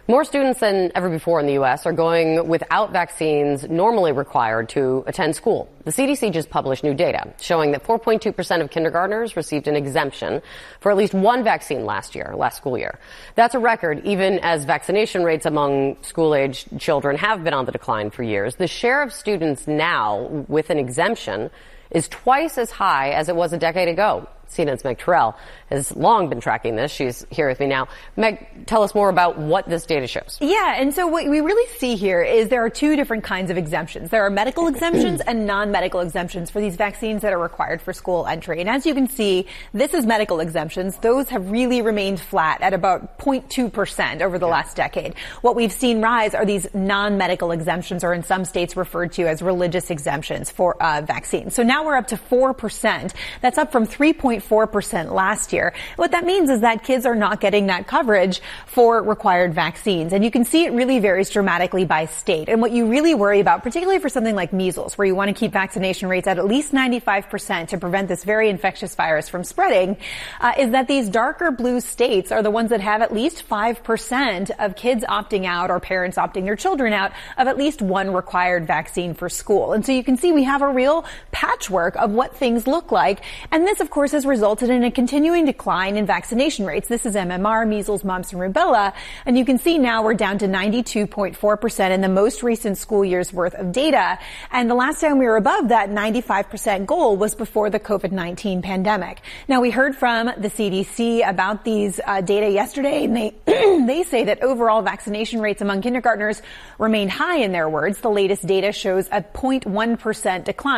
More students than ever before in the U.S. are going without vaccines normally required to attend school. The CDC just published new data showing that 4.2% of kindergartners received an exemption for at least one vaccine last school year. That's a record, even as vaccination rates among school-aged children have been on the decline for years. The share of students now with an exemption is twice as high as it was a decade ago. CNN's Meg Terrell has long been tracking this. She's here with me now. Meg, tell us more about what this data shows. Yeah, and so what we really see here is there are two different kinds of exemptions. There are medical exemptions and non-medical exemptions for these vaccines that are required for school entry. And as you can see, this is medical exemptions. Those have really remained flat at about 0.2% over the last decade. What we've seen rise are these non-medical exemptions, or in some states referred to as religious exemptions for vaccines. So now we're up to 4%. That's up from 3.4% last year. What that means is that kids are not getting that coverage for required vaccines. And you can see it really varies dramatically by state. And what you really worry about, particularly for something like measles, where you want to keep vaccination rates at least 95% to prevent this very infectious virus from spreading, is that these darker blue states are the ones that have at least 5% of kids opting out or parents opting their children out of at least one required vaccine for school. And so you can see we have a real patchwork of what things look like. And this, of course, has resulted in a continuing decline in vaccination rates. This is MMR, measles, mumps, and rubella. And you can see now we're down to 92.4% in the most recent school year's worth of data. And the last time we were above that 95% goal was before the COVID-19 pandemic. Now, we heard from the CDC about these data yesterday, and they say that overall vaccination rates among kindergartners remain high, in their words. The latest data shows a 0.1% decline.